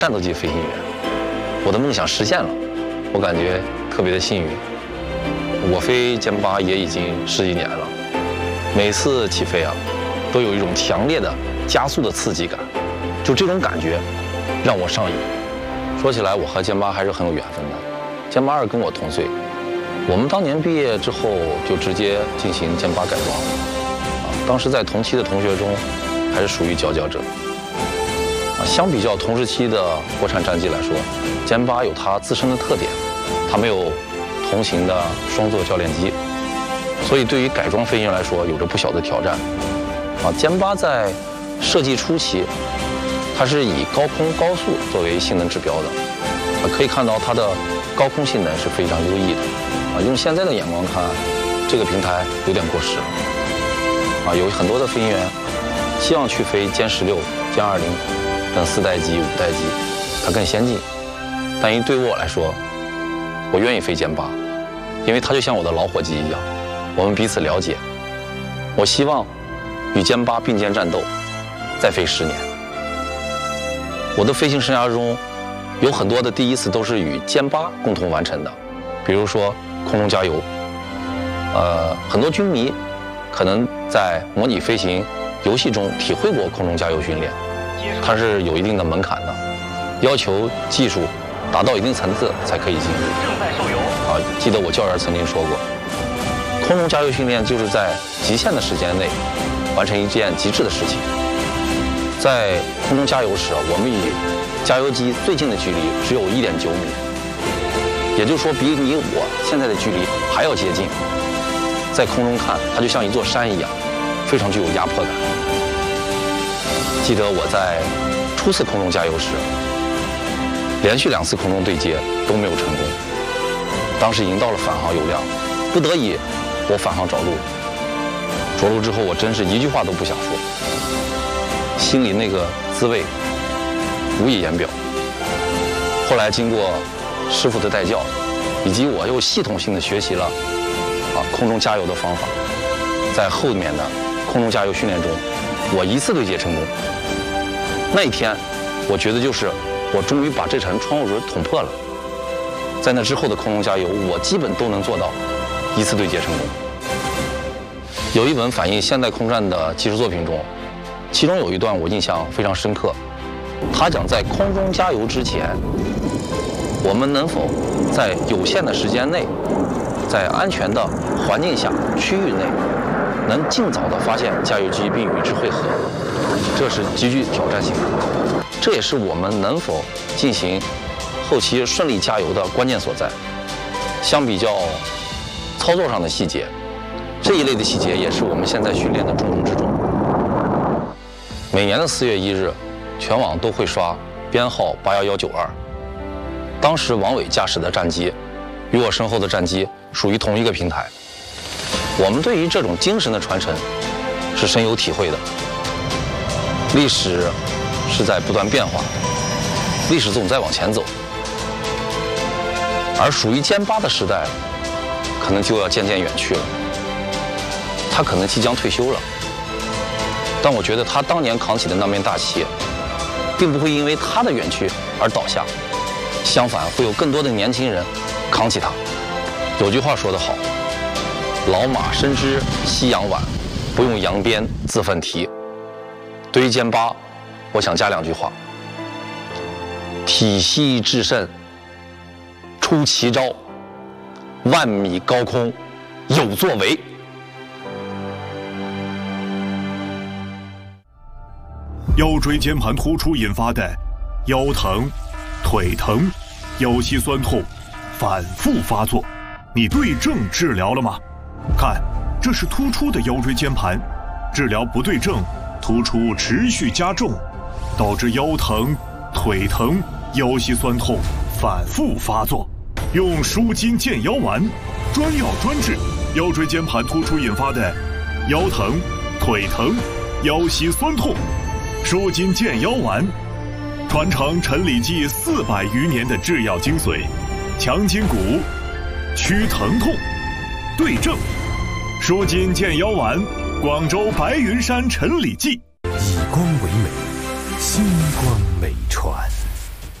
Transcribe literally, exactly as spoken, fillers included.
战斗机飞行员，我的梦想实现了，我感觉特别的幸运。我飞歼八也已经十几年了，每次起飞啊，都有一种强烈的加速的刺激感，就这种感觉让我上瘾。说起来，我和歼八还是很有缘分的。歼八二跟我同岁，我们当年毕业之后就直接进行歼八改装，啊，当时在同期的同学中还是属于佼佼者。啊，相比较同时期的国产战机来说，歼八有它自身的特点，它没有同型的双座教练机，所以对于改装飞行员来说有着不小的挑战。啊，歼八在设计初期，它是以高空高速作为性能指标的，啊，可以看到它的高空性能是非常优异的。啊，用现在的眼光看，这个平台有点过时了。啊，有很多的飞行员希望去飞歼十六、歼二零等四代机、五代机，它更先进。但对于我来说，我愿意飞歼八，因为它就像我的老伙计一样，我们彼此了解。我希望与歼八并肩战斗，再飞十年。我的飞行生涯中，有很多的第一次都是与歼八共同完成的，比如说空中加油。呃，很多军迷可能在模拟飞行游戏中体会过空中加油训练，它是有一定的门槛的，要求技术达到一定层次才可以进入。正在受油啊！记得我教员曾经说过，空中加油训练就是在极限的时间内完成一件极致的事情。在空中加油时，我们与加油机最近的距离只有一点九米，也就是说，比你我现在的距离还要接近。在空中看，它就像一座山一样，非常具有压迫感。记得我在初次空中加油时，连续两次空中对接都没有成功，当时已经到了返航油量，不得已我返航着陆。着陆之后，我真是一句话都不想说，心里那个滋味无以言表。后来经过师傅的带教，以及我又系统性的学习了啊空中加油的方法，在后面的空中加油训练中，我一次对接成功。那一天，我觉得就是我终于把这层窗户纸捅破了。在那之后的空中加油，我基本都能做到一次对接成功。有一本反映现代空战的技术作品中，其中有一段我印象非常深刻。他讲在空中加油之前，我们能否在有限的时间内，在安全的环境下、区域内，能尽早的发现加油机并与之汇合，这是极具挑战性的。这也是我们能否进行后期顺利加油的关键所在。相比较操作上的细节，这一类的细节也是我们现在训练的重中之重。每年的四月一日，全网都会刷编号八一一九二。当时王伟驾驶的战机，与我身后的战机属于同一个平台。我们对于这种精神的传承是深有体会的。历史是在不断变化，历史总在往前走，而属于歼八的时代，可能就要渐渐远去了。他可能即将退休了，但我觉得他当年扛起的那面大旗，并不会因为他的远去而倒下，相反，会有更多的年轻人扛起它。有句话说得好，老马深知夕阳晚，不用扬鞭自奋蹄。对于歼八，我想加两句话：体系制胜，出奇招，万米高空有作为。 腰椎间盘突出引发的腰疼、腿疼、腰膝酸痛反复发作，你对症治疗了吗？看，这是突出的腰椎间盘，治疗不对症，突出持续加重，导致腰疼、腿疼、腰膝酸痛反复发作。用舒筋健腰丸，专药专治腰椎间盘突出引发的腰疼、腿疼、腰膝酸痛。舒筋健腰丸，传承陈李济四百余年的制药精髓，强筋骨，祛疼痛，对症。舒筋健腰丸，广州白云山陈李济。 以光为美，星光